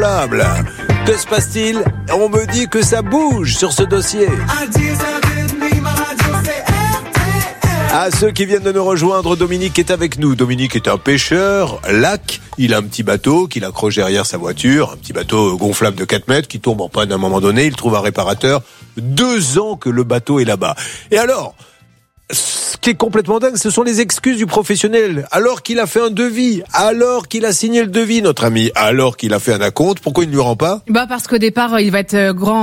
Que se passe-t-il ? On me dit que ça bouge sur ce dossier. À ceux qui viennent de nous rejoindre, Dominique est avec nous. Dominique est un pêcheur, lac. Il a un petit bateau qu'il accroche derrière sa voiture, un petit bateau gonflable de 4 mètres qui tombe en panne à un moment donné. Il trouve un réparateur. 2 ans que le bateau est là-bas. Et alors, ce qui est complètement dingue, ce sont les excuses du professionnel. Alors qu'il a fait un devis, alors qu'il a signé le devis, notre ami, alors qu'il a fait un acompte, pourquoi il ne lui rend pas ? Parce qu'au départ, il va être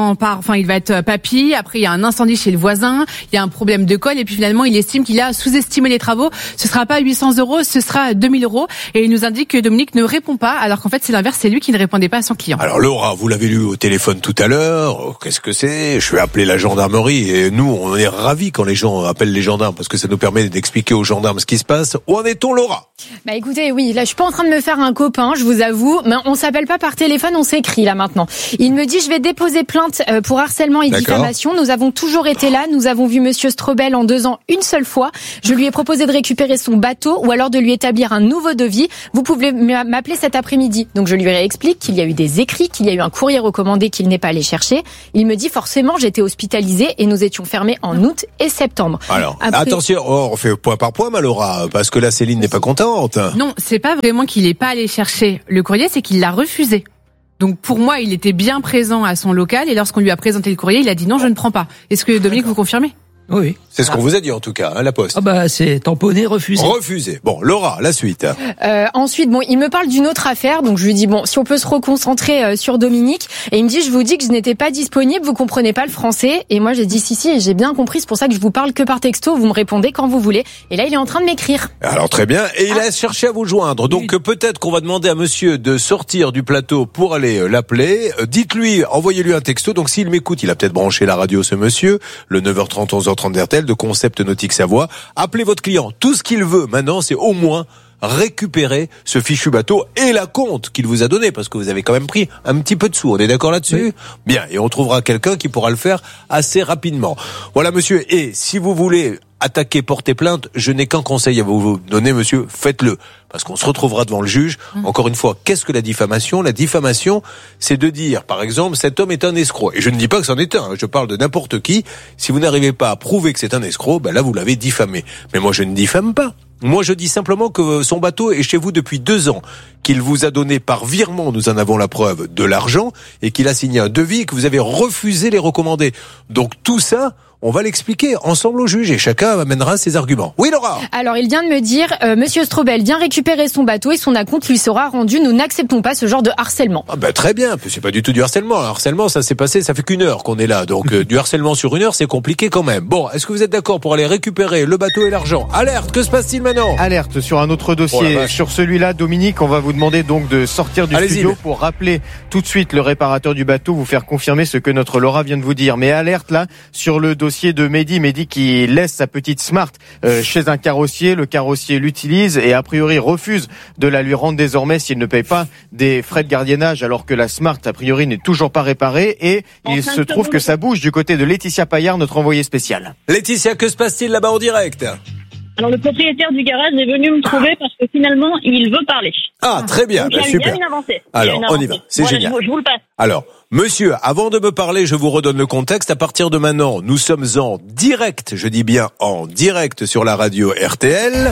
il va être papy. Après, il y a un incendie chez le voisin. Il y a un problème de colle. Et puis finalement, il estime qu'il a sous-estimé les travaux. Ce sera pas 800 €, ce sera 2000 €. Et il nous indique que Dominique ne répond pas, alors qu'en fait, c'est l'inverse. C'est lui qui ne répondait pas à son client. Alors Laura, vous l'avez lu au téléphone tout à l'heure. Qu'est-ce que c'est ? Je vais appeler la gendarmerie. Et nous, on est ravis quand les gens appellent les gendarmes parce que ça nous permet d'expliquer aux gendarmes ce qui se passe. Où en est-on, Laura ? Écoutez, oui, là je suis pas en train de me faire un copain, je vous avoue, mais on s'appelle pas par téléphone, on s'écrit là maintenant. Il me dit je vais déposer plainte pour harcèlement et diffamation. Nous avons toujours été là, nous avons vu monsieur Strobel en 2 ans une seule fois. Je lui ai proposé de récupérer son bateau ou alors de lui établir un nouveau devis. Vous pouvez m'appeler cet après-midi. Donc je lui réexplique qu'il y a eu des écrits, qu'il y a eu un courrier recommandé qu'il n'est pas allé chercher. Il me dit forcément j'étais hospitalisée et nous étions fermés en août et septembre. Alors, attention, on fait point par point, Laura, parce que là Céline n'est pas contente. Non, c'est pas vraiment qu'il n'est pas allé chercher le courrier, c'est qu'il l'a refusé. Donc pour moi, il était bien présent à son local et lorsqu'on lui a présenté le courrier, il a dit non, je ne prends pas. Est-ce que Dominique, vous confirmez ? Oui. C'est ce qu'on vous a dit en tout cas, la Poste. C'est tamponné, refusé. Refusé. Bon, Laura, la suite. Ensuite, il me parle d'une autre affaire, donc je lui dis si on peut se reconcentrer sur Dominique, et il me dit je vous dis que je n'étais pas disponible, vous comprenez pas le français, et moi j'ai dit si, j'ai bien compris, c'est pour ça que je vous parle que par texto, vous me répondez quand vous voulez, et là il est en train de m'écrire. Alors très bien, et il a cherché à vous joindre, donc peut-être qu'on va demander à monsieur de sortir du plateau pour aller l'appeler. Dites-lui, envoyez-lui un texto, donc s'il m'écoute, il a peut-être branché la radio ce monsieur, le 9h30, 11h30 d'RTL, de Concept Nautique Savoie. Appelez votre client. Tout ce qu'il veut maintenant, c'est au moins récupérer ce fichu bateau et la compte qu'il vous a donné, parce que vous avez quand même pris un petit peu de sous. On est d'accord là-dessus ? Oui. Bien, et on trouvera quelqu'un qui pourra le faire assez rapidement. Voilà, monsieur. Et si vous voulez attaquer, porter plainte, je n'ai qu'un conseil à vous donner, monsieur, faites-le. Parce qu'on se retrouvera devant le juge. Encore une fois, qu'est-ce que la diffamation ? La diffamation, c'est de dire, par exemple, cet homme est un escroc. Et je ne dis pas que c'en est un, je parle de n'importe qui. Si vous n'arrivez pas à prouver que c'est un escroc, là, vous l'avez diffamé. Mais moi, je ne diffame pas. Moi, je dis simplement que son bateau est chez vous depuis 2 ans, qu'il vous a donné par virement, nous en avons la preuve, de l'argent, et qu'il a signé un devis et que vous avez refusé les recommander. Donc tout ça, on va l'expliquer ensemble au juge et chacun amènera ses arguments. Oui, Laura ? Alors, il vient de me dire, monsieur Strobel vient récupérer son bateau et son acompte lui sera rendu. Nous n'acceptons pas ce genre de harcèlement. Très bien, c'est pas du tout du harcèlement. Le harcèlement, ça s'est passé, ça fait qu'1 heure qu'on est là. Donc, du harcèlement sur 1 heure, c'est compliqué quand même. Bon, est-ce que vous êtes d'accord pour aller récupérer le bateau et l'argent ? Alerte, que se passe-t-il maintenant ? Alerte sur un autre dossier. Sur celui-là, Dominique, on va vous demander donc de sortir du studio pour rappeler tout de suite le réparateur du bateau, vous faire confirmer ce que notre Laura vient de vous dire. Mais alerte là, sur le dossier de Mehdi qui laisse sa petite Smart chez un carrossier. Le carrossier l'utilise et a priori refuse de la lui rendre désormais s'il ne paye pas des frais de gardiennage, alors que la Smart a priori n'est toujours pas réparée. Et il se trouve que ça bouge du côté de Laetitia Paillard, notre envoyée spéciale. Laetitia, que se passe-t-il là-bas en direct ? Alors le propriétaire du garage est venu me trouver parce que finalement il veut parler. Ah, très bien, Donc, super. Il y a une avancée. Alors, on y va, c'est génial. Je vous le passe. Alors, monsieur, avant de me parler, je vous redonne le contexte. À partir de maintenant, nous sommes en direct, je dis bien en direct sur la radio RTL.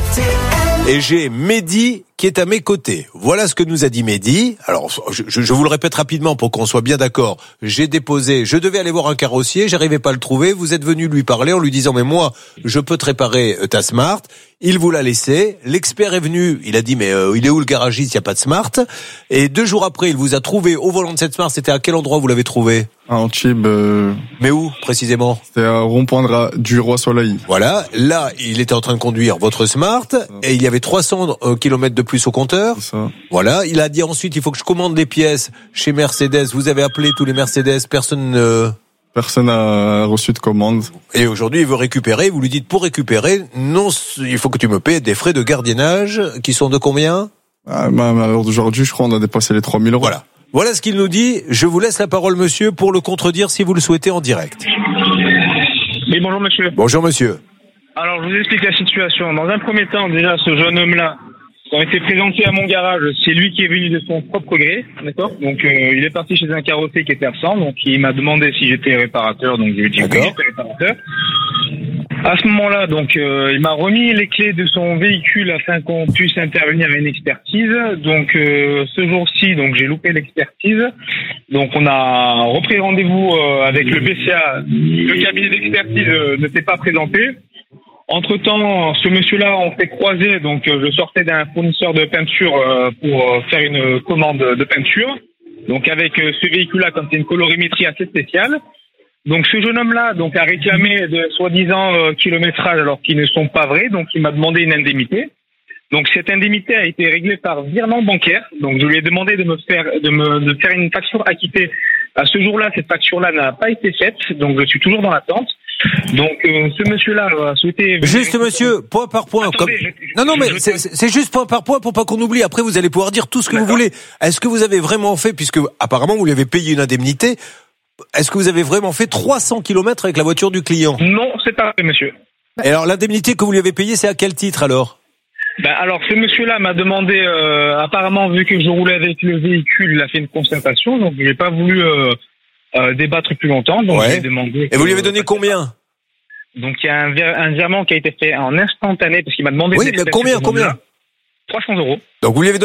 Et j'ai Mehdi qui est à mes côtés. Voilà ce que nous a dit Mehdi. Alors, je vous le répète rapidement pour qu'on soit bien d'accord. Je devais aller voir un carrossier, j'arrivais pas à le trouver. Vous êtes venu lui parler en lui disant, mais moi, je peux te réparer ta Smart. Il vous l'a laissé. L'expert est venu. Il a dit, mais il est où le garagiste? Il n'y a pas de Smart. Et 2 jours après, il vous a trouvé au volant de cette Smart. C'était à quel endroit vous l'avez trouvé? À Antibes. Mais où, précisément? C'était à rond-point du Roi-Soleil. Voilà. Là, il était en train de conduire votre Smart. Et il y avait 300 km de plus au compteur. C'est ça. Voilà. Il a dit ensuite, il faut que je commande des pièces chez Mercedes. Vous avez appelé tous les Mercedes. Personne n'a reçu de commande. Et aujourd'hui, il veut récupérer. Vous lui dites, pour récupérer, non, il faut que tu me payes des frais de gardiennage qui sont de combien? Alors d'aujourd'hui, je crois, on a dépassé les 3 000 €. Voilà. Voilà ce qu'il nous dit. Je vous laisse la parole, monsieur, pour le contredire si vous le souhaitez en direct. Oui, bonjour, monsieur. Bonjour, monsieur. Alors, je vous explique la situation. Dans un premier temps, déjà, ce jeune homme-là, ont été présentés à mon garage. C'est lui qui est venu de son propre gré, d'accord. Donc il est parti chez un carrossier qui était absent, donc il m'a demandé si j'étais réparateur, donc je lui ai dit oui, j'étais réparateur. À ce moment-là, donc il m'a remis les clés de son véhicule afin qu'on puisse intervenir à une expertise. Donc ce jour-ci, donc j'ai loupé l'expertise. Donc on a repris rendez-vous avec le BCA. Le cabinet d'expertise ne s'est pas présenté. Entre-temps, ce monsieur-là, on s'est croisé, donc je sortais d'un fournisseur de peinture pour faire une commande de peinture. Donc avec ce véhicule-là, comme c'est une colorimétrie assez spéciale. Donc ce jeune homme-là donc a réclamé de soi-disant kilométrage alors qu'ils ne sont pas vrais. Donc il m'a demandé une indemnité. Donc cette indemnité a été réglée par virement bancaire. Donc je lui ai demandé de me faire une facture acquittée. À ce jour-là, cette facture-là n'a pas été faite. Donc je suis toujours dans l'attente. Donc ce monsieur-là a souhaité... Juste monsieur, point par point. Attendez, Non, mais c'est juste point par point pour pas qu'on oublie. Après, vous allez pouvoir dire tout ce que vous voulez. Est-ce que vous avez vraiment fait, puisque apparemment vous lui avez payé une indemnité, est-ce que vous avez vraiment fait 300 km avec la voiture du client? Non, c'est pas vrai, monsieur. Et alors l'indemnité que vous lui avez payée, c'est à quel titre alors? Alors ce monsieur-là m'a demandé, apparemment vu que je roulais avec le véhicule, il a fait une constatation, donc j'ai pas voulu débattre plus longtemps, donc j'ai demandé. Et vous lui avez donné combien? Donc il y a un virement qui a été fait en instantané parce qu'il m'a demandé. Oui, mais combien 300 €. Donc vous lui avez donné